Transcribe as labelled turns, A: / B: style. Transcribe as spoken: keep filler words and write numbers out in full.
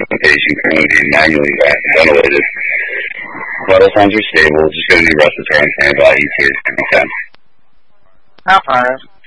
A: the patient currently being manually ventilated. Vital signs are stable, just going to be respiratory and antibody E T A is ten percent.
B: High five.